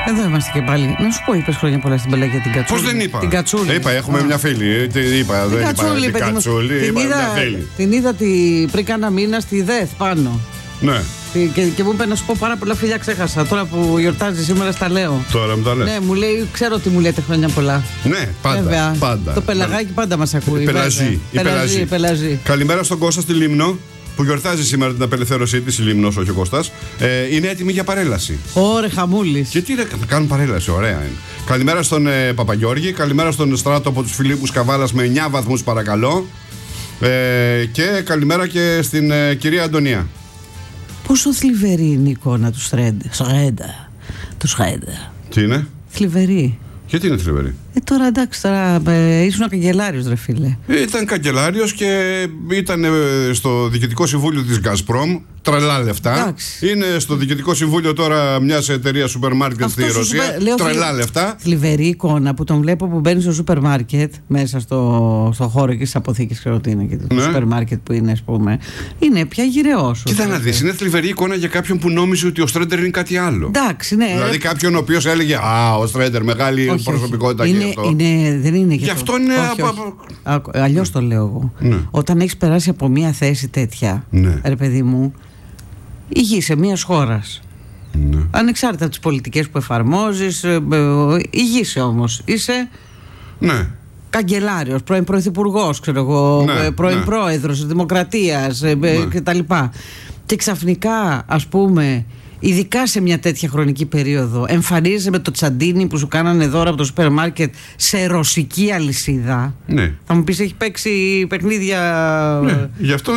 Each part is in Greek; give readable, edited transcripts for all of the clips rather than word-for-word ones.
Εδώ είμαστε και πάλι. Να σου πω, είπες χρόνια πολλά στην Πελαγία την Κατσούλη. Πώς δεν είπα? Την Κατσούλη. Είπα, έχουμε μια φίλη. Είπα, δεν είπα την Κατσούλη. Την είδα πριν κάνα μήνα στη ΔΕΘ πάνω. Ναι. Και μου είπε να σου πω πάρα πολλά φιλιά, ξέχασα. Τώρα που γιορτάζει σήμερα στα λέω. Τώρα μου τα λες. Ναι, μου λέει, ξέρω ότι μου λέτε χρόνια πολλά. Ναι, πάντα. Βέβαια. Πάντα. Το πελαγάκι πάντα μας ακούει. Πελαζή. Καλημέρα στον Κώστα στη Λίμνο, που γιορτάζει σήμερα την απελευθέρωσή της, η Λίμνος, όχι ο Κώστας. Είναι έτοιμη για παρέλαση. Ωρε χαμούλης. Και τι θα κάνουν παρέλαση, ωραία είναι. Καλημέρα στον Παπαγιώργη, καλημέρα στον Στράτο από τους Φιλίππους Καβάλας με 9 βαθμούς παρακαλώ. Και καλημέρα και στην κυρία Αντωνία. Πόσο θλιβερή είναι η εικόνα του Σρέντα. Του Σρέντα. Τι είναι? Θλιβερή. Γιατί είναι θλιβερή? Τώρα εντάξει, τώρα ήσουν καγκελάριος, ρε φίλε. Ήταν καγκελάριος και ήταν στο διοικητικό συμβούλιο της Gazprom. Τρελά λεφτά. Εντάξει. Είναι στο διοικητικό συμβούλιο τώρα μιας εταιρείας σούπερ μάρκετ στη Ρωσία. Τρελά λεφτά. Θλιβερή εικόνα που τον βλέπω που μπαίνει στο σούπερ μάρκετ, μέσα στο χώρο και στις αποθήκες, ξέρω τι είναι, και το σούπερ μάρκετ που είναι, ας πούμε. Είναι πια γυρεός. Κοίτα να δεις, είναι θλιβερή εικόνα για κάποιον που νόμιζε ότι ο Στρέντερ είναι κάτι άλλο. Εντάξει, ναι. Δηλαδή κάποιον ο οποίος έλεγε ο Στρέντερ, μεγάλη προσωπικότητα και αυτό. Δεν είναι γι' αυτό είναι. Αλλιώς το λέω εγώ. Ναι. Όταν έχεις περάσει από μια θέση τέτοια, ρε παιδί μου, ηγείσαι μιας χώρας. Ναι. Ανεξάρτητα από τις πολιτικές που εφαρμόζεις, ηγείσαι όμως. Είσαι καγκελάριος, πρώην πρωθυπουργός, ξέρω εγώ, πρώην πρόεδρος της Δημοκρατίας κτλ. Και ξαφνικά, ας πούμε, ειδικά σε μια τέτοια χρονική περίοδο, εμφανίζεσαι με το τσαντίνι που σου κάνανε δώρα από το σούπερ μάρκετ σε ρωσική αλυσίδα. Ναι. Θα μου πεις, έχει παίξει παιχνίδια. Ναι. Γι' αυτό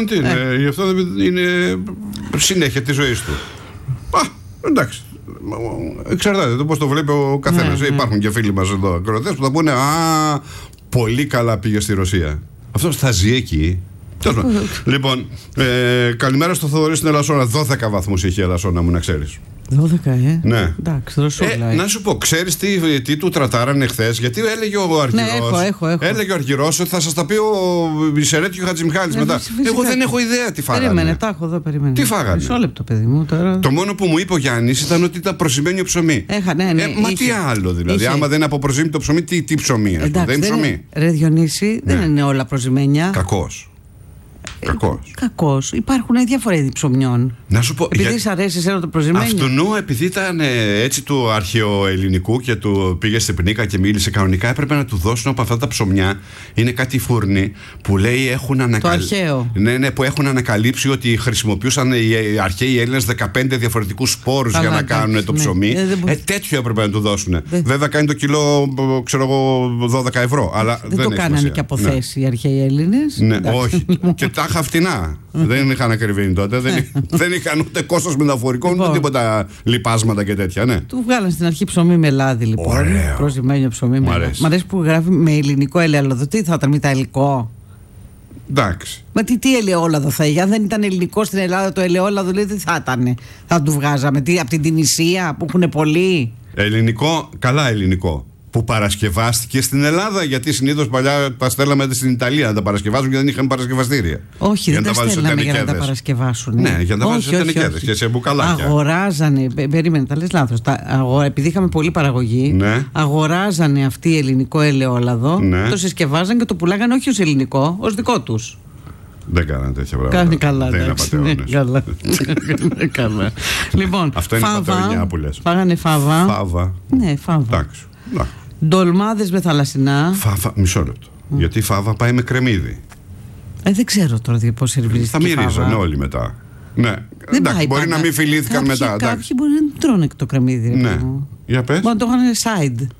είναι συνέχεια της ζωής του. Εντάξει. Εξαρτάται το πώς το βλέπει ο καθένας. Υπάρχουν και φίλοι μας εδώ ακροατές που θα πούνε πολύ καλά πήγε στη Ρωσία. Αυτός θα ζει εκεί. Λοιπόν, καλημέρα στο Θοδωρή στην Ελασσόνα. 12 βαθμούς είχε η Ελασσόνα, μου να ξέρεις. 12, Ναι. Εντάξει, να σου πω, ξέρεις τι του τρατάρανε χθες? Γιατί έλεγε ο Αργυρός. Ναι, έχω. Έλεγε ο Αργυρός ότι θα σας τα πει ο Βυσσερέτη και ο Χατζημιχάλης μετά. Εγώ δεν έχω ιδέα τι φάγανε. Περίμενε, τα έχω εδώ, περίμενε. Τι φάγανε? Μισό λεπτό, παιδί μου, τώρα. Το μόνο που μου είπε ο Γιάννης ήταν ότι ήταν προσημένιο ψωμί. Μα τι άλλο δηλαδή? Άμα δεν είναι από προσήμητο ψωμί, τι ψωμί? Δεν είναι ψωμί. Ρε Διονύση, δεν είναι όλα προσημένια. Κακός. Υπάρχουν διάφορα είδη ψωμιών. Να σου πω. Επειδή σ' αρέσει εσένα το προσημένιο. Αυτού επειδή ήταν έτσι του αρχαιοελληνικού και του πήγε στην πνίκα και μίλησε κανονικά, έπρεπε να του δώσουν από αυτά τα ψωμιά. Είναι κάτι φούρνοι που λέει έχουν ανακαλύψει. Το αρχαίο. Ναι, που έχουν ανακαλύψει ότι χρησιμοποιούσαν οι αρχαίοι Έλληνες 15 διαφορετικούς σπόρους για να κάνουν το ψωμί. Τέτοιο έπρεπε να του δώσουν. Βέβαια κάνει το κιλό, ξέρω εγώ, 12 ευρώ. Αλλά δεν το κάνανε και από θέση οι αρχαίοι Έλληνες. Ναι, όχι. Και τα είχα φτηνά. Δεν είχαν ακριβήνει τότε. Δεν είχαν ούτε κόστος μεταφορικών, ούτε τίποτα λιπάσματα και τέτοια. Ναι. Του βγάλαν στην αρχή ψωμί με λάδι, λοιπόν. Προσημένιο ψωμί με λάδι. Μ' αρέσει που γράφει με ελληνικό ελαιόλαδο. Τι θα ήταν με ιταλικό? Εντάξει. Μα τι ελαιόλαδο θα είχε? Αν δεν ήταν ελληνικό στην Ελλάδα το ελαιόλαδο, λέει, τι θα ήταν? Θα του βγάζαμε από την Τινησία που έχουν πολύ. Ελληνικό, καλά ελληνικό. Που παρασκευάστηκε στην Ελλάδα, γιατί συνήθως παλιά τα στέλναμε στην Ιταλία να τα παρασκευάζουν και δεν είχαν παρασκευαστήρια. Όχι, δεν τα στέλναμε για να τα παρασκευάσουν. Ναι, για να τα βάζουν σε τενεκέδες και σε μπουκαλάκια. Αγοράζανε, περίμενε, τα λες λάθος. Επειδή είχαμε πολλή παραγωγή, αγοράζανε αυτοί ελληνικό ελαιόλαδο, το συσκευάζαν και το πουλάγανε όχι ως ελληνικό, ως δικό τους. Δεν κάνανε τέτοια πράγματα. Κάνει καλά. Δεν είναι απατεώνες. Καλά. Λοιπόν, αυτό είναι πατεωνιά που λες. Φάγανε φάβα. Φάβα. Ναι, φάβα. Εντάξει. Ντολμάδες με θαλασσινά. Φάβα, μισό λεπτό. Γιατί φάβα πάει με κρεμμύδι. Δεν ξέρω τώρα πώς σερβιρίστηκε. Θα μυρίζανε όλοι μετά. Ναι. Εντάξει, μπορεί να μην φιλήθηκαν μετά. Κάποιοι μπορεί να μην τρώνε το κρεμμύδι. Ναι. Για πες. Μπορεί να το είχαν side.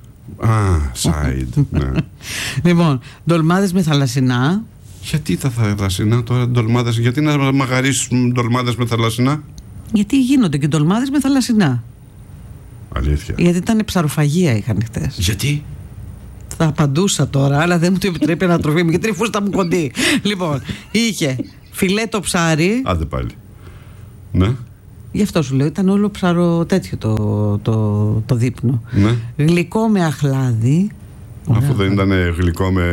Side. Ναι. Λοιπόν, ντολμάδες με θαλασσινά. Γιατί τα θαλασσινά τώρα ντολμάδες? Γιατί να μαγαρίσουν ντολμάδες με θαλασσινά? Γιατί γίνονται και ντολμάδες με θαλασσινά. Αλήθεια. Γιατί ήταν ψαροφαγία είχαν χτες. Γιατί? Θα απαντούσα τώρα, αλλά δεν μου το επιτρέπει η ανατροφή μου, γιατί η φούστα μου κοντή. Λοιπόν, είχε φιλέτο ψάρι. Άντε πάλι. Ναι. Γι' αυτό σου λέω, ήταν όλο ψαρο τέτοιο το δείπνο. Ναι. Γλυκό με αχλάδι. Αφού δεν ήταν γλυκό με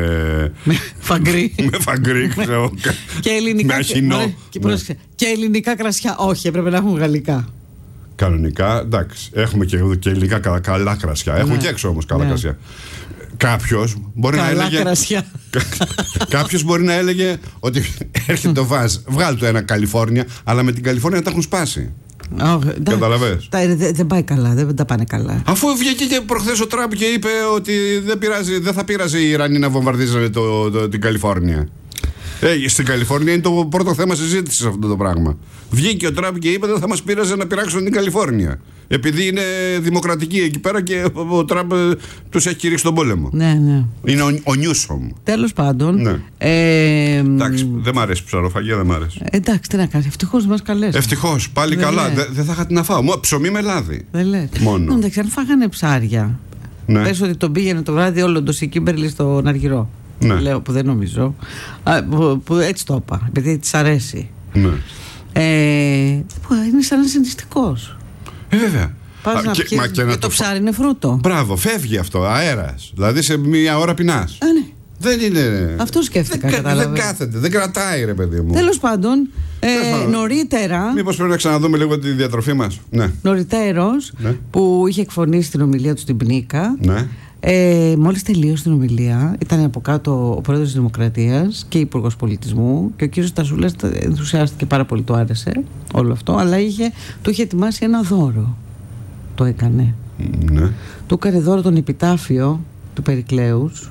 φαγκρί. Με φαγκρί, ξέρω. Και ελληνικά. Με αχινό. Και ελληνικά κρασιά. Όχι, έπρεπε να έχουν γαλλικά. Κανονικά, εντάξει. Έχουμε και ελληνικά καλά κρασιά. Έχουν και έξω όμως καλά κρασιά. Κάποιος μπορεί να έλεγε. Κάποιος μπορεί να έλεγε ότι έρχεται το Βάζ, βγάλει το ένα Καλιφόρνια, αλλά με την Καλιφόρνια τα έχουν σπάσει. Καταλαβες. Δεν πάει καλά, δεν τα πάνε καλά. Αφού βγήκε και προχθές ο Τραμπ και είπε ότι δεν θα πειράζει οι Ιρανοί να βομβαρδίζουν την Καλιφόρνια. Στην Καλιφόρνια είναι το πρώτο θέμα συζήτησης αυτό το πράγμα. Βγήκε ο Τραμπ και είπε ότι δεν θα μας πείραζε να πειράξουν την Καλιφόρνια. Επειδή είναι δημοκρατική εκεί πέρα και ο Τραμπ τους έχει κηρύξει τον πόλεμο. Ναι. Είναι ο Νιούσομ. Τέλος πάντων. Ναι. Εντάξει, δεν μ' αρέσει ψαροφαγία, δεν μ' αρέσει. Εντάξει, τι να κάνεις. Ευτυχώς μας καλέσαι. Ευτυχώς, πάλι καλά. Δεν θα είχα τι να φάω. Ψωμί με λάδι. Δεν λέει. Μόνο. Εντάξει, αν φάγανε ψάρια. Ναι. Πες ότι τον πήγαινε το βράδυ όλο το Σικίμπερλι στον Αργυρό. Ναι. Λέω που δεν νομίζω. Που έτσι το είπα. Επειδή της αρέσει. Ναι. Είναι σαν συνιστικός. Βέβαια. Και το ψάρι είναι φρούτο. Μπράβο, φεύγει αυτό, αέρας. Δηλαδή σε μία ώρα πεινάς. Ναι. Δεν είναι. Αυτό σκέφτηκα. Δεν κάθεται, δεν κρατάει, ρε παιδί μου. Τέλος πάντων, νωρίτερα. Μήπως πρέπει να ξαναδούμε λίγο τη διατροφή μας. Ναι. Νωριτέρως, που είχε εκφωνήσει την ομιλία του στην Πνίκα. Ναι. Μόλις τελείωσε την ομιλία, ήταν από κάτω ο πρόεδρος της Δημοκρατίας και υπουργός πολιτισμού και ο κύριος Στασούλας ενθουσιάστηκε πάρα πολύ, του άρεσε όλο αυτό, αλλά του είχε ετοιμάσει ένα δώρο. Το έκανε. Ναι. Του έκανε δώρο τον επιτάφιο του Περικλέους.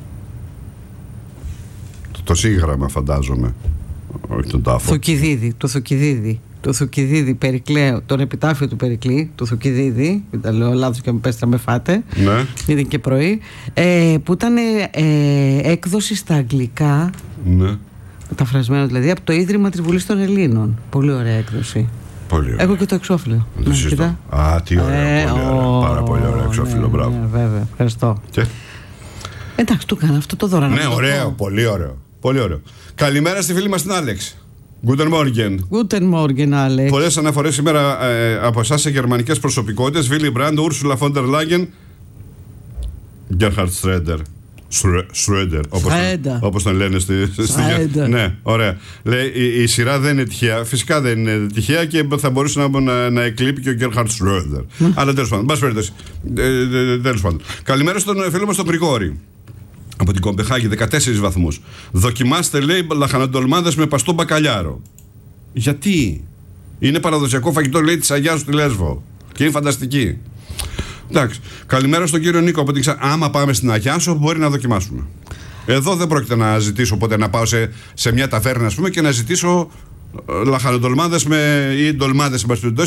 Το σύγγραμμα, φαντάζομαι. Όχι τον τάφο. Το Θουκυδίδη Περικλέου, τον επιτάφιο του Περικλή, του Θουκυδίδη, μην τα λέω λάθος και με πέστε να με φάτε. Ναι. Ήταν και πρωί. Που ήταν έκδοση στα αγγλικά. Ναι. Μεταφρασμένο δηλαδή από το Ίδρυμα της Βουλής των Ελλήνων. Πολύ ωραία έκδοση. Πολύ ωραία. Έχω και το εξώφυλλο. Τι ωραία. Πάρα πολύ ωραίο εξώφυλλο, ναι, μπράβο. Ναι, βέβαια, ευχαριστώ. Και? Εντάξει, του έκανα αυτό το δώρο. Ναι, ωραίο, πολύ ωραίο. Πολύ ωραίο. Καλημέρα στη φίλη μας την Άλεξ. Guten Morgen. Guten Morgen, Alex. Πολλές αναφορές σήμερα από εσάς σε γερμανικές προσωπικότητες. Willy Brandt, Ursula von der Leyen, Gerhard Schröder, όπως τον λένε στη ναι, ωραία. Λέει η σειρά δεν είναι τυχαία. Φυσικά δεν είναι τυχαία και θα μπορούσε να εκλείπει και ο Gerhard Schröder. Αλλά τέλος πάντων, τέλος πάντων. Καλημέρα στον φίλο μας τον Γρηγόρη. Από την Κομπεχάγη, 14 βαθμούς. Δοκιμάστε, λέει, λαχανοτολμάδες με παστό μπακαλιάρο. Γιατί? Είναι παραδοσιακό φαγητό, λέει, της Αγιάς στη Λέσβο. Και είναι φανταστική. Εντάξει. Καλημέρα στον κύριο Νίκο. Από την άμα πάμε στην Αγιάσο, μπορεί να δοκιμάσουμε. Εδώ δεν πρόκειται να ζητήσω ποτέ να πάω σε μια ταβέρνα, ας πούμε, και να ζητήσω λαχανοτολμάδες ή ντολμάδες,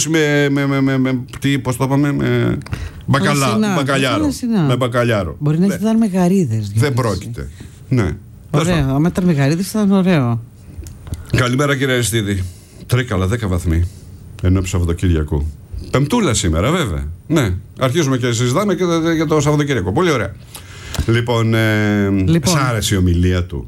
πώς το είπαμε, με μπακαλιάρο. Με μπακαλιάρο. Μπορεί να ήταν με γαρίδες. Δεν πρόκειται. Ναι. Ωραία, άμα ήταν με γαρίδες θα ήταν ωραίο. Καλημέρα, κύριε Αριστίδη. Τρίκαλα, 10 βαθμοί. Ενώ Σαββατοκύριακο. Πεμπτούλα σήμερα, βέβαια. Ναι. Αρχίζουμε και συζητάμε και για το Σαββατοκύριακο. Πολύ ωραία. Λοιπόν, σ' άρεσε η ομιλία του?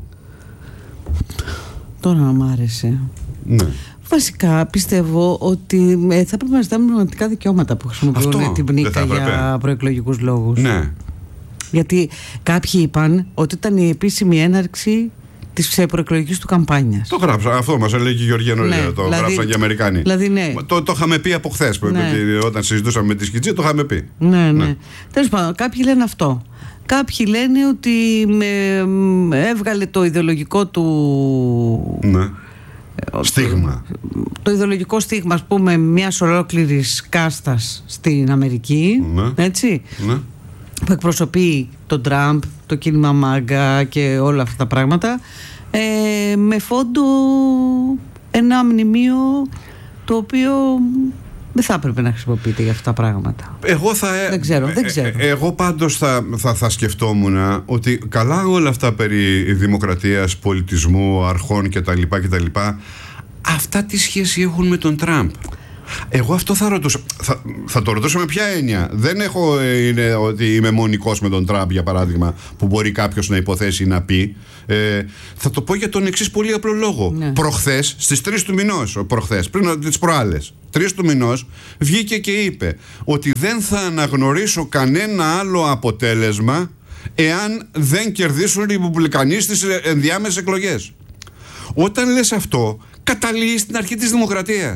Τώρα μ' άρεσε. Ναι. Βασικά πιστεύω ότι θα πρέπει να ζητάμε πραγματικά δικαιώματα που χρησιμοποιούν την Πνίκα για προεκλογικούς λόγους. Ναι. Γιατί κάποιοι είπαν ότι ήταν η επίσημη έναρξη της προεκλογικής του καμπάνιας. Το γράψα, αυτό μας έλεγε η Γεωργία νωρίτερα. Το γράψαν και οι Αμερικάνοι. Δηλαδή, ναι. Το είχαμε πει από χθες, όταν συζητούσαμε με τη Σκιτζή, το είχαμε πει. Ναι. Τέλος πάντων, κάποιοι λένε αυτό. Κάποιοι λένε ότι έβγαλε το ιδεολογικό του. Ναι. Στίγμα. Το ιδεολογικό στίγμα, ας πούμε, μιας ολόκληρης κάστας στην Αμερική. Ναι. Έτσι. Ναι. Που εκπροσωπεί τον Τραμπ, το κίνημα Μάγκα και όλα αυτά τα πράγματα, με φόντο ένα μνημείο το οποίο δεν θα έπρεπε να χρησιμοποιείται για αυτά τα πράγματα. Δεν ξέρω. Εγώ πάντως θα σκεφτόμουν ότι καλά όλα αυτά περί δημοκρατίας, πολιτισμού, αρχών κτλ. Αυτά τι σχέση έχουν με τον Τραμπ? Εγώ αυτό θα ρωτούσα. Θα το ρωτούσα με ποια έννοια. Δεν είναι ότι είμαι μονικός με τον Τραμπ, για παράδειγμα, που μπορεί κάποιος να υποθέσει ή να πει. Θα το πω για τον εξής πολύ απλό λόγο. Ναι. Προχθές, στις 3 του μηνός, πριν τις προάλλες, 3 του μηνός, βγήκε και είπε ότι δεν θα αναγνωρίσω κανένα άλλο αποτέλεσμα εάν δεν κερδίσουν οι Ρεπουμπλικανοί στις ενδιάμεσες εκλογές. Όταν λες αυτό, καταλήγεις στην αρχή της δημοκρατίας.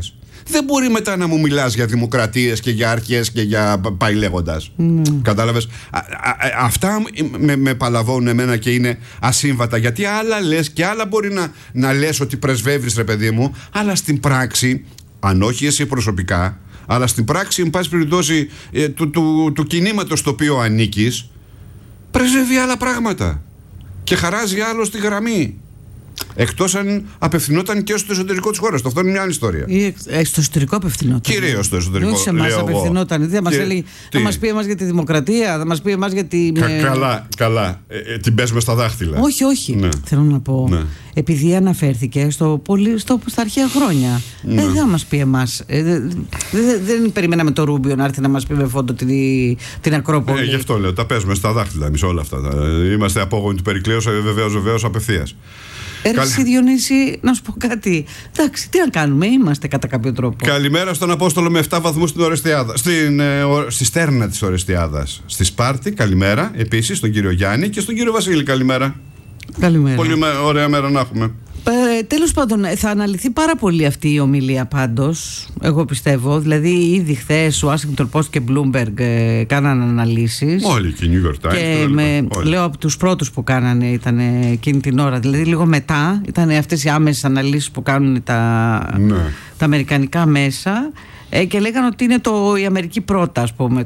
δεν μπορεί μετά να μου μιλάς για δημοκρατίες και για αρχές και για πάει λέγοντας. Κατάλαβες? Αυτά με παλαβώνουν εμένα και είναι ασύμβατα, γιατί άλλα λες και άλλα μπορεί να λες ότι πρεσβεύεις, ρε παιδί μου, αλλά στην πράξη, αν όχι εσύ προσωπικά, αλλά στην πράξη, εν πάση περιπτώσει, του κινήματος στο οποίο ανήκεις, πρεσβεύει άλλα πράγματα και χαράζει άλλο στη γραμμή. Εκτός αν απευθυνόταν και στο εσωτερικό της χώρας. Αυτό είναι μια άλλη ιστορία. Στο εσωτερικό απευθυνόταν. Κυρίως στο εσωτερικό. Όχι σε εμάς απευθυνόταν. Θα μας έλεγε, θα μας πει εμάς για τη δημοκρατία, θα μας πει εμάς για τη. Καλά. Την παίζουμε στα δάχτυλα. Όχι. Ναι. Θέλω να πω. Ναι. Επειδή αναφέρθηκε στα αρχαία χρόνια. Δεν θα μας πει εμάς. Δεν περιμέναμε το Ρούμπιο να έρθει να μας πει με φόντο την Ακρόπολη. Γι' αυτό λέω. Τα παίζουμε στα δάχτυλα εμείς όλα αυτά. Είμαστε απόγονοι του Περικλέου, βεβαίως απευθείας. Εσύ Διονύση, να σου πω κάτι. Εντάξει, τι να κάνουμε, είμαστε κατά κάποιο τρόπο. Καλημέρα στον Απόστολο με 7 βαθμούς στην Ορεστιάδα. Στη στέρνα της Ορεστιάδας. Στη Σπάρτη, καλημέρα. Επίσης στον κύριο Γιάννη και στον κύριο Βασίλη, καλημέρα. Καλημέρα. Πολύ ωραία μέρα να έχουμε. Τέλος πάντων, θα αναλυθεί πάρα πολύ αυτή η ομιλία πάντως, εγώ πιστεύω. Δηλαδή, ήδη χθες ο Washington Post και Bloomberg κάνανε αναλύσεις. Όλοι και New York Times. Και λέω από τους πρώτους που κάνανε ήταν εκείνη την ώρα. Δηλαδή, λίγο μετά ήταν αυτές οι άμεσες αναλύσεις που κάνουν τα αμερικανικά μέσα. Και λέγανε ότι είναι η Αμερική πρώτα, ας πούμε.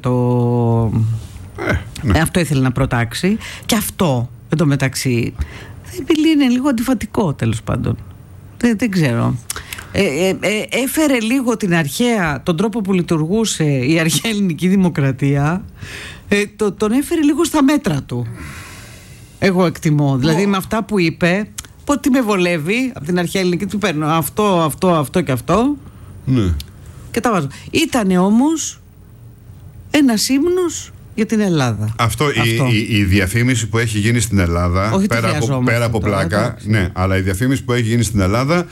Αυτό ήθελε να προτάξει. Και αυτό, εν τω μεταξύ, είναι λίγο αντιφατικό, τέλος πάντων. Δεν ξέρω. Έφερε λίγο τον τρόπο που λειτουργούσε η αρχαία ελληνική δημοκρατία, τον έφερε λίγο στα μέτρα του. Εγώ εκτιμώ. Δηλαδή με αυτά που είπε, τι με βολεύει από την αρχαία ελληνική, του παίρνω αυτό και αυτό. Ναι. Και τα βάζω. Ήτανε όμως ένας ύμνος για την Ελλάδα. Η διαφήμιση που έχει γίνει στην Ελλάδα, όχι πέρα από πλάκα, ναι, αλλά η διαφήμιση που έχει γίνει στην Ελλάδα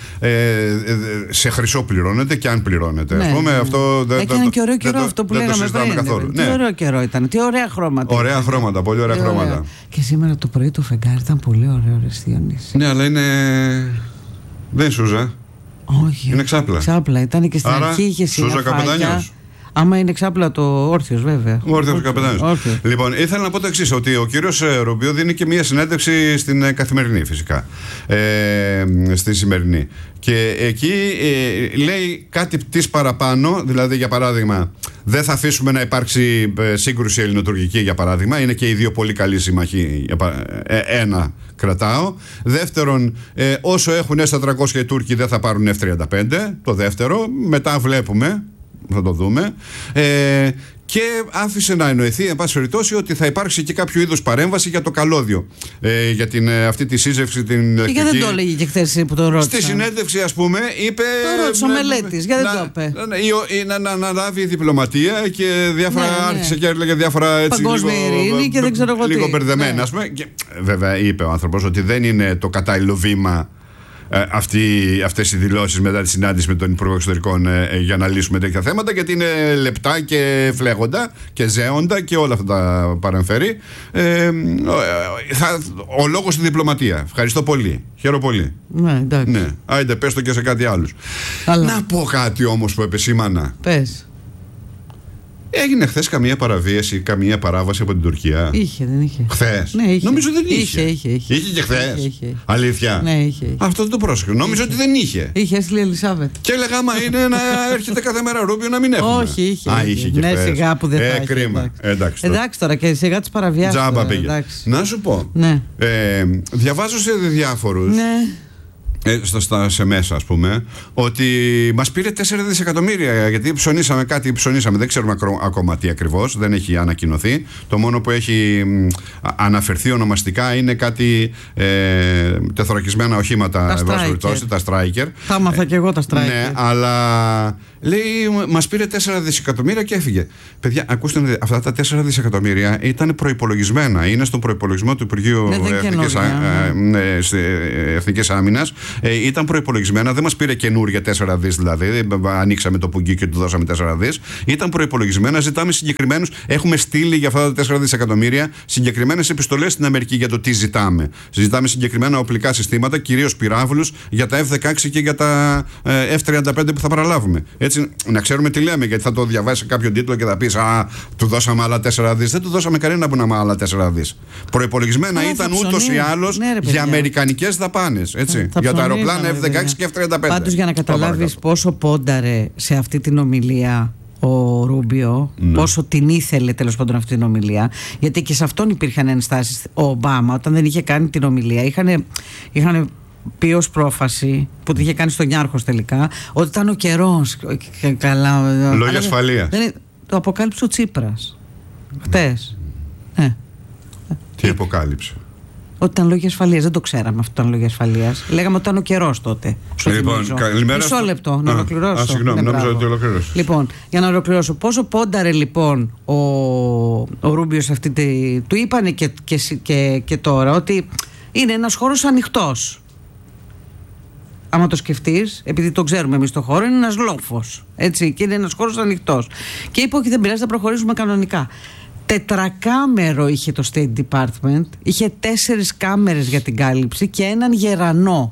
σε χρυσό πληρώνεται και αν πληρώνεται. Ναι, αυτό έκανε και ωραίο καιρό αυτό που λέγαμε καθόλου. Τι ωραίο καιρό ήταν, τι ωραία χρώματα. Ωραία χρώματα, πολύ ωραία χρώματα. Και σήμερα το πρωί το φεγγάρι ήταν πολύ ωραίο, Διονύση. Ναι, αλλά δεν είναι σούζα. Όχι. Είναι ξάπλα. Ξάπλα ήταν και στην αρχή είχε συναφάκια. Άμα είναι ξάπλα το όρθιος, βέβαια. Ο όρθιος καπετάνιος. Λοιπόν, ήθελα να πω το εξής, ότι ο κύριος Ρουμπίο δίνει και μία συνέντευξη στην Καθημερινή, φυσικά. Στη σημερινή. Και εκεί λέει κάτι της παραπάνω, δηλαδή για παράδειγμα, δεν θα αφήσουμε να υπάρξει σύγκρουση ελληνοτουρκική, για παράδειγμα. Είναι και οι δύο πολύ καλοί σύμμαχοι. Ένα κρατάω. Δεύτερον, όσο έχουν S-400 οι Τούρκοι δεν θα πάρουν F-35. Το δεύτερο. Μετά βλέπουμε. Θα το δούμε. Και άφησε να εννοηθεί, εν πάση περιπτώσει, ότι θα υπάρξει και κάποιο είδους παρέμβαση για το καλώδιο. Για αυτή τη σύζευξη την ηλεκτρική. Γιατί δεν το έλεγε και χθες που το ρώτησα. Στη συνέντευξη, ας πούμε, είπε. Το ρώτησε ο Μελέτης, γιατί δεν το είπε. Να λάβει διπλωματία και διάφορα. Άρχισε και έλεγε διάφορα έτσι. Παγκόσμια ειρήνη και δεν ξέρω εγώ τι. Λίγο μπερδεμένα, ας πούμε. Και, βέβαια, είπε ο άνθρωπος ότι δεν είναι το κατάλληλο βήμα. Αυτές οι δηλώσεις μετά τη συνάντηση με τον Υπουργό Εξωτερικών για να λύσουμε τέτοια θέματα, γιατί είναι λεπτά και φλέγοντα και ζέοντα και όλα αυτά τα παρεμφέρει. Ο λόγος στη διπλωματία. Ευχαριστώ πολύ. Χαίρομαι πολύ. Ναι, εντάξει. Ναι. Άιντε, πες το και σε κάτι άλλους. Να πω κάτι όμως που επεσήμανα. Πες. Έγινε χθες καμία παραβίαση, καμία παράβαση από την Τουρκία? Δεν είχε. Χθες? Ναι, είχε. Νομίζω δεν είχε. Είχε και χθες. Είχε. Αλήθεια? Ναι, είχε. Αυτό δεν το πρόσεχε. Νόμιζα ότι δεν είχε. Είχε, έστειλε η Ελισάβετ. Και έλεγα, άμα είναι να έρχεται κάθε μέρα Ρούμπιο να μην έχουμε. Όχι, είχε. Είχε και ναι, σιγά που δεν θα έχει. Κρίμα. Εντάξει τώρα και σιγά τις παραβιάσεις. Τζάμπα πήγε. Να σου πω. Ναι. Διαβάζω σε διάφορους. Ναι. Σε μέσα, ας πούμε, ότι μας πήρε 4 δισεκατομμύρια γιατί ψωνίσαμε, δεν ξέρουμε ακόμα τι ακριβώς, δεν έχει ανακοινωθεί. Το μόνο που έχει αναφερθεί ονομαστικά είναι κάτι τεθωρακισμένα οχήματα, τα Striker. Θα μάθα και εγώ τα Striker. Ναι, αλλά λέει μας πήρε 4 δισεκατομμύρια και έφυγε. Παιδιά, ακούστε, αυτά τα 4 δισεκατομμύρια ήταν προϋπολογισμένα. Είναι στον προϋπολογισμό του Υπουργείου Εθνικής Άμυνας Ήταν προϋπολογισμένα, δεν μας πήρε καινούργια 4 δις δηλαδή. Ανοίξαμε το πουγγί και του δώσαμε 4 δις. Ήταν προϋπολογισμένα, ζητάμε συγκεκριμένους. Έχουμε στείλει για αυτά τα 4 δισεκατομμύρια συγκεκριμένες επιστολές στην Αμερική για το τι ζητάμε. Ζητάμε συγκεκριμένα οπλικά συστήματα, κυρίως πυράβλους, για τα F-16 και για τα F-35 που θα παραλάβουμε. Έτσι, να ξέρουμε τι λέμε, γιατί θα το διαβάσει κάποιο τίτλο και θα πεις του δώσαμε άλλα 4 δις. Δεν του δώσαμε κανένα που να με άλλα 4 δις. Προϋπολογισμένα ήταν ούτως ή άλλως για αμερικανικές δαπάνες. Για τα αεροπλάνα F-16 και F-35. Πάντως, για να καταλάβεις πόσο πόνταρε σε αυτή την ομιλία ο Ρούμπιο, πόσο την ήθελε τέλος πάντων αυτή την ομιλία, γιατί και σε αυτόν υπήρχαν ενστάσεις. Ο Ομπάμα, όταν δεν είχε κάνει την ομιλία, είχαν πει ως πρόφαση που την είχε κάνει στον Νιάρχος τελικά, ότι ήταν ο καιρός. Λόγια ασφαλείας. Το αποκάλυψε ο Τσίπρας χτες. Τι αποκάλυψε? Ότι ήταν λόγια ασφαλείας. Δεν το ξέραμε αυτό, ήταν λόγια ασφαλείας. Λέγαμε ότι ήταν ο καιρός τότε. Λοιπόν, καλημέρα. Μισό λεπτό, να ολοκληρώσω. Συγγνώμη, νόμιζα ότι ολοκληρώσω. Λοιπόν, για να ολοκληρώσω, πόσο πόνταρε λοιπόν ο Ρούμπιο σε αυτή του είπανε και τώρα ότι είναι ένας χώρος ανοιχτός. Άμα το σκεφτείς, επειδή το ξέρουμε εμείς το χώρο, είναι ένας λόφος. Έτσι, και είναι ένας χώρος ανοιχτός. Και είπε ότι δεν πειράζει, θα προχωρήσουμε κανονικά. 4κάμερο είχε το State Department, είχε 4 κάμερες για την κάλυψη και έναν γερανό.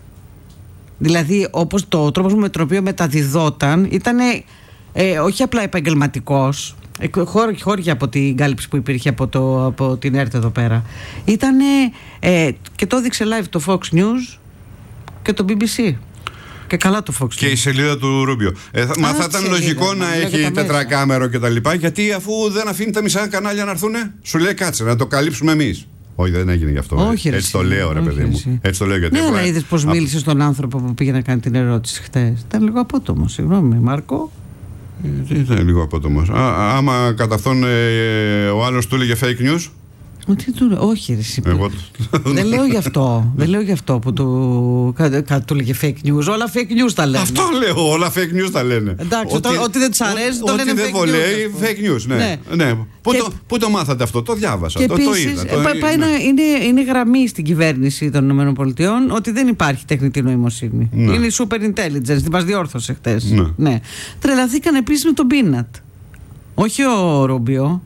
Δηλαδή, όπως το τρόπος με τον οποίο μεταδιδόταν ήταν όχι απλά επαγγελματικός, χώρια από την κάλυψη που υπήρχε από την ΕΡΤ εδώ πέρα. Ήταν και το έδειξε live το Fox News και το BBC. Και καλά το Fox News. Και η σελίδα του Ρούμπιο. Μα θα ήταν λογικό να έχει 4κάμερο και τα λοιπά, γιατί αφού δεν αφήνει τα μισά κανάλια να έρθουνε, σου λέει κάτσε να το καλύψουμε εμείς. Όχι, δεν έγινε γι' αυτό. Όχι, έτσι το λέω, ρε παιδί μου. Έτσι το λέω γιατί. Ναι, αλλά είδες πως μίλησε στον άνθρωπο που πήγε να κάνει την ερώτηση χτες. Ήταν λίγο απότομο. Συγγνώμη, Μάρκο. Ήταν λίγο απότομο. Άμα κατά αυτόν ο άλλος του έλεγε fake news. Όχι, δεν λέω γι' αυτό. Δεν λέω γι' αυτό που του λέγε fake news. Όλα fake news τα λένε. Αυτό λέω, όλα fake news τα λένε. Εντάξει, ό,τι δεν τους αρέσει το λένε fake news. Ό,τι δεν βολεύει, fake news. Ναι. Πού το μάθατε αυτό? Το διάβασα. Και το είδα. Είναι γραμμή στην κυβέρνηση των ΗΠΑ ότι δεν υπάρχει τεχνητή νοημοσύνη. Είναι η super intelligence. Την μας διόρθωσε χτες. Τρελαθήκαν επίσης με τον Peanut. Όχι ο Ρούμπιο.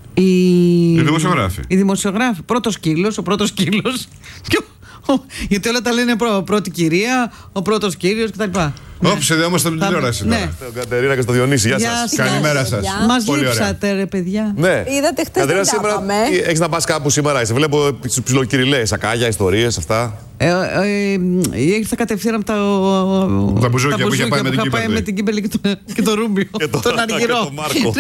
Οι δημοσιογράφοι. Ο πρώτος σκύλος. Γιατί όλα τα λένε πρώτη κυρία, ο πρώτος κύριος κτλ. Όψε, δεν είμαστε στην τηλεόραση. Ναι. Στον Κατερίνα και στο Διονύση. Γεια σας. Καλημέρα σας. Μας λείψατε, ρε παιδιά. Ναι. Είδατε χτες δεν τα πάμε. Έχεις να πας κάπου σήμερα? Σε βλέπω στους ψιλοκυριλές, σακάγια, ιστορίες, αυτά. Ήρθα κατευθείαν από τα μπουζούκια που είχε πάει με την Κίμπερλι και το Ρούμπιο. Τον Αργυρό.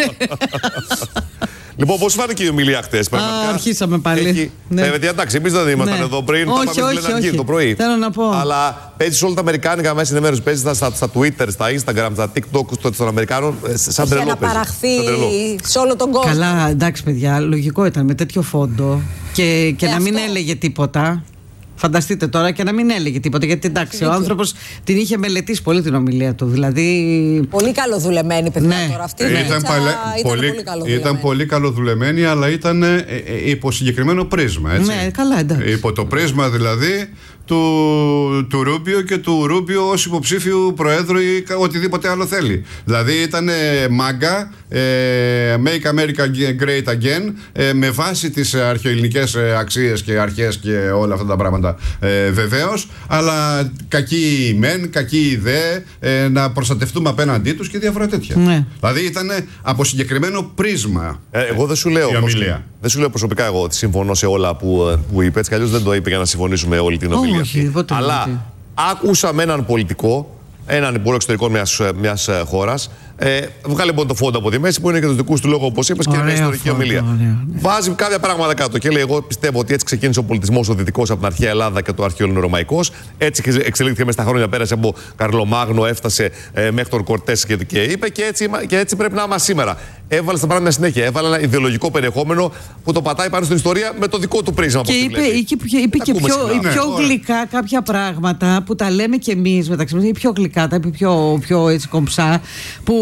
Λοιπόν, πώς φάνηκε η ομιλία χτες? Αρχίσαμε πάλι. Εντάξει, εμείς δεν ήμασταν εδώ πριν. Όχι, το πρωί. Θέλω να πω. Αλλά παίζεις όλα τα αμερικάνικα μέσα ενημέρωση. Παίζεις στα Twitter, στα Instagram, στα TikTok των Αμερικάνων. Σαν τρελό. Για να παραχθεί σε όλο τον κόσμο. Καλά, εντάξει, παιδιά, λογικό ήταν με τέτοιο φόντο και να μην έλεγε τίποτα. Φανταστείτε τώρα, και να μην έλεγε τίποτα. Γιατί εντάξει, ο άνθρωπος την είχε μελετήσει πολύ την ομιλία του. Δηλαδή. Πολύ καλοδουλεμένη, παιδιά, τώρα αυτή. Ήταν πολύ καλοδουλεμένη, αλλά ήταν υπό συγκεκριμένο πρίσμα. Έτσι. Ναι, καλά, εντάξει. Υπό το πρίσμα δηλαδή του Ρούμπιο και του Ρούμπιο ως υποψήφιου προέδρου ή οτιδήποτε άλλο θέλει. Δηλαδή ήταν μάγκα, Make America Great Again, με βάση τις αρχαιοελληνικές αξίες και αρχές και όλα αυτά τα πράγματα, βεβαίως, αλλά κακή μεν, κακή δε, να προστατευτούμε απέναντί τους και διάφορα τέτοια. Ναι. Δηλαδή ήταν από συγκεκριμένο πρίσμα. Εγώ δεν σου λέω δεν σου λέω προσωπικά εγώ ότι συμφωνώ σε όλα που είπε. Έτσι κι αλλιώς δεν το είπε για να συμφωνήσουμε όλη την ομιλία. Αλλά άκουσα με έναν πολιτικό, έναν υπουργό εξωτερικών μιας χώρας, βγάλε λοιπόν το φόντο από τη μέση που είναι και τους δικούς του λόγου, όπως είπες, και είναι μια ιστορική ομιλία. Βάζει κάποια πράγματα κάτω και λέει: εγώ πιστεύω ότι έτσι ξεκίνησε ο πολιτισμός ο δυτικός από την αρχαία Ελλάδα και το αρχαίο ελληνορωμαϊκός. Έτσι εξελίχθηκε μέσα στα χρόνια, πέρασε από Καρλομάγνο, έφτασε μέχρι τον Κορτές και είπε, και έτσι πρέπει να είμαστε σήμερα. Έβαλε στα πράγματα συνέχεια. Έβαλε ένα ιδεολογικό περιεχόμενο που το πατάει πάνω στην ιστορία με το δικό του πρίσμα. Και είπε και πιο γλυκά κάποια πράγματα που τα λέμε κι εμείς μεταξύ μας. Πιο γλυκά, τα είπε πιο έτσι κομψά. Που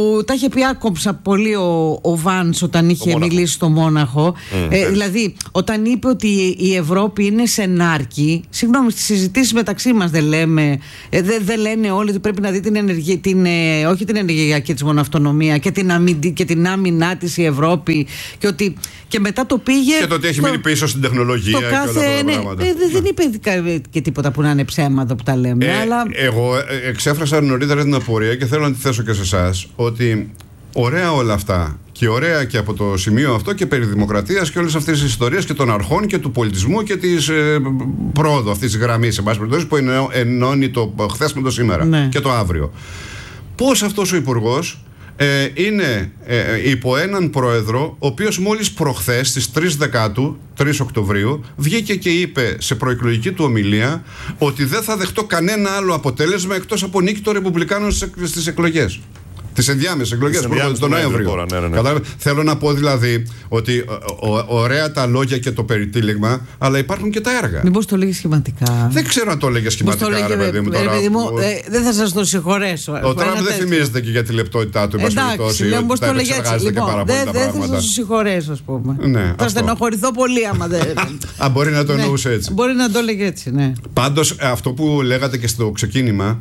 τα είχε πει άκομψα πολύ ο Βάνς όταν είχε μιλήσει στο Μόναχο. Δηλαδή, όταν είπε ότι η Ευρώπη είναι σε νάρκη, συγγνώμη, στις συζητήσεις μεταξύ μας δεν λέμε, δεν λένε όλοι ότι πρέπει να δει όχι την ενεργειακή της μόνο αυτονομία και την άμυνά της η Ευρώπη, και μετά το πήγε. Και το ότι έχει μείνει πίσω στην τεχνολογία και όλα αυτά τα πράγματα. Δεν είπε και τίποτα που να είναι ψέματα που τα λέμε. Αλλά... Εγώ εξέφρασα νωρίτερα την απορία και θέλω να τη θέσω και σε εσάς, ότι ωραία όλα αυτά και ωραία και από το σημείο αυτό και περί δημοκρατίας και όλες αυτές τις ιστορίες και των αρχών και του πολιτισμού και της πρόοδου αυτής της γραμμής, που ενώνει το χθες με το σήμερα και το αύριο. Πώς αυτός ο υπουργός είναι υπό έναν πρόεδρο ο οποίος μόλις προχθές στις 3 Οκτωβρίου βγήκε και είπε σε προεκλογική του ομιλία ότι δεν θα δεχτώ κανένα άλλο αποτέλεσμα εκτός από νίκη των Ρεπουμπλικάνων στις εκλογές. Τις ενδιάμεσες εκλογές τον Νοέμβριο. Θέλω να πω δηλαδή ότι ωραία τα λόγια και το περιτύλιγμα, αλλά υπάρχουν και τα έργα. Μήπως το λέγει σχηματικά. Δεν ξέρω αν το λέγε σχηματικά, ρε παιδί μου. Δεν θα σας το συγχωρέσω. Ο Τραμπ δεν θυμίζεται και για τη λεπτότητά του. Εντάξει, λέω πως το λέγε έτσι. Δεν θα σας συγχωρέσω, ας πούμε. Θα στενοχωρηθώ πολύ άμα δεν. Αν μπορεί να το εννοούσε έτσι. Μπορεί να το λέγε έτσι, ναι. Πάντως αυτό που λέγατε και στο ξεκίνημα.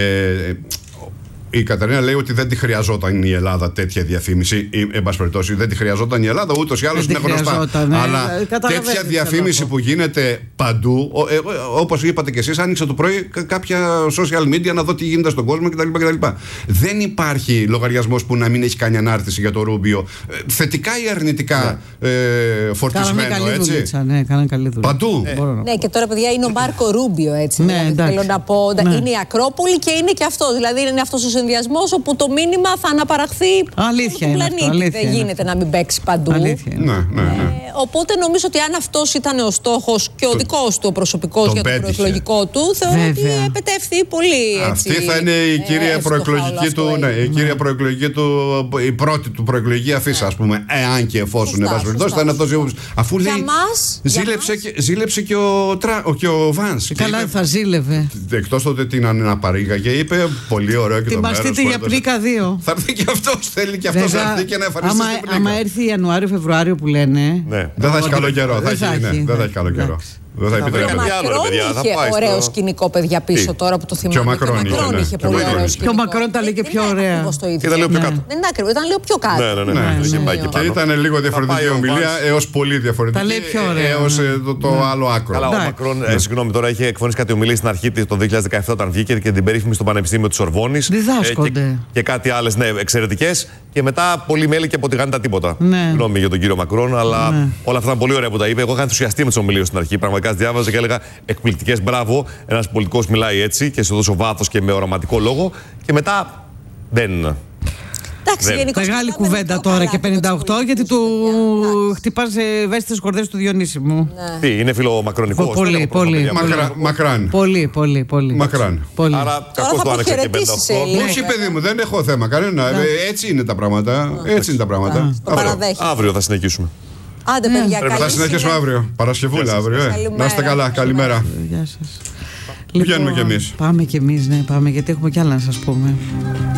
Η Καταρίνα λέει ότι δεν τη χρειαζόταν η Ελλάδα τέτοια διαφήμιση. Εν πάση περιπτώσει, δεν τη χρειαζόταν η Ελλάδα, ούτως ή άλλως είναι γνωστά. Αλλά τέτοια διαφήμιση που γίνεται παντού, όπως είπατε κι εσείς, άνοιξα το πρωί κάποια social media να δω τι γίνεται στον κόσμο κτλ. Δεν υπάρχει λογαριασμός που να μην έχει κάνει ανάρτηση για το Ρούμπιο. Θετικά ή αρνητικά φορτισμένο, έτσι. Κάνανε καλή δουλειά. Παντού. Ναι, και τώρα, παιδιά, είναι ο Μάρκο Ρούμπιο, έτσι. Θέλω να πω. Είναι η Ακρόπολη και είναι και αυτό. Δηλαδή, είναι αυτό ο συνδυασμός όπου το μήνυμα θα αναπαραχθεί αλήθεια του πλανήτη. Αλήθεια δεν γίνεται να μην παίξει παντού. Ναι. Οπότε νομίζω ότι αν αυτός ήταν ο στόχος και ο δικός του, ο προσωπικός για το προεκλογικό του, θεωρώ ότι επετεύχθη πολύ. Αυτή θα είναι η κύρια προεκλογική του, κύρια προεκλογική του, η πρώτη του προεκλογική αφίσα, ας πούμε, εάν και εφόσον θα είναι αυτός. Αφού λέει, ζήλεψε και ο Βάνς. Καλά θα ζήλευε. Εκτός ότι την αναπαρήγαγε, είπε πολύ ωραίο και το μέρος. Μαστείτε για πλήκα 2. Θα έρθει και αυτός, θέλει και αυτός να έρθει και να εμφανιστεί στην πλήκα. Άμα έρθει Ιανουάριο-Φεβρουάριο που λένε. Δεν θα έχει καλό καιρό. Δεν θα έχει καλό καιρό. Ο Μακρόν είχε ωραίο σκηνικό, παιδιά, πίσω τώρα που το θυμάμαι. Και ο Μακρόν είχε πολύ ωραίο σκηνικό. Και ο Μακρόν τα λέει και πιο ωραία. Ήταν λίγο πιο κάτω. Δεν είναι ακριβώς, ήταν λίγο πιο κάτω. Και ήταν λίγο διαφορετική ομιλία έως πολύ διαφορετική. Τα λέει πιο ωραία. Έως το άλλο άκρο. Αλλά ο Μακρόν, συγγνώμη, τώρα είχε εκφωνήσει κάτι ομιλίες στην αρχή το 2017 όταν βγήκε και την περίφημη στο Πανεπιστήμιο της Σορβόνης. Διδάσκονται. Και κάτι άλλες εξαιρετικές. Και μετά πολλοί μέλη και αποτυγάνει τα τίποτα. Συγγνώμη για τον κύριο Μακρόν, αλλά όλα αυτά ήταν πολύ ωραία που τα είπε. Εγώ είχα ενθουσιαστεί με τις ομιλίες στην αρχή. Πραγματικά διάβαζα και έλεγα εκπληκτικές, μπράβο. Ένας πολιτικός μιλάει έτσι και σε τόσο βάθος και με οραματικό λόγο. Και μετά δεν. Μεγάλη κουβέντα τώρα και 58, γιατί του χτυπάς ευαίσθητες κορδές του Διονύση μου. Τι, είναι φιλομακρονικός. Πολύ. Μακράν. Πολύ. Μακράν. Άρα κακώς το άνοιξα και 58. Όχι, παιδί μου, δεν έχω θέμα κανένα. Έτσι είναι τα πράγματα. Αύριο θα συνεχίσουμε. Άντε, παιδιά, θα συνεχίσουμε αύριο. Παρασκευούλα αύριο. Να είστε καλά. Καλημέρα. Γεια σας. Βγαίνουμε κι εμείς. Πάμε κι εμείς, ναι, πάμε, γιατί έχουμε κι άλλα να σας πούμε.